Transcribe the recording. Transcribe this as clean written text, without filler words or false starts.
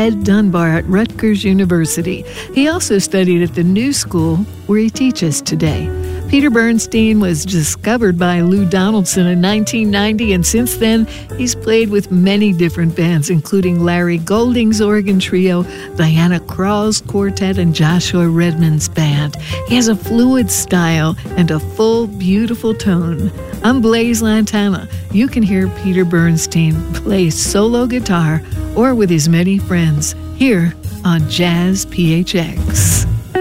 Ed Dunbar at Rutgers University. He also studied at the New School, where he teaches today. Peter Bernstein was discovered by Lou Donaldson in 1990, and since then, he's played with many different bands, including Larry Golding's organ trio, Diana Krall's quartet, and Joshua Redman's band. He has a fluid style and a full, beautiful tone. I'm Blaise Lantana. You can hear Peter Bernstein play solo guitar or with his many friends here on Jazz PHX.